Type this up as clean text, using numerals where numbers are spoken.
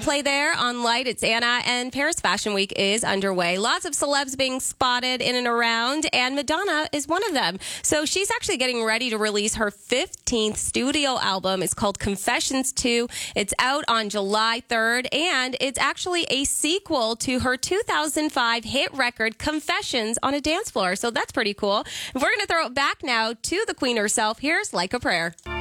Coldplay there on Light. It's Anna, and Paris Fashion Week is underway. Lots of celebs being spotted in and around, and Madonna is one of them. So she's actually getting ready to release her 15th studio album. It's called Confessions 2. It's out on July 3rd, and it's actually a sequel to her 2005 hit record, Confessions on a Dance Floor. So that's pretty cool. We're going to throw it back now to the queen herself. Here's Like a Prayer.